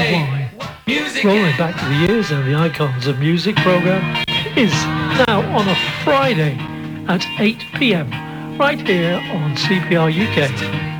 why. Rolling back to the years and the icons of music program is now on a Friday at 8 p.m. right here on CPR UK.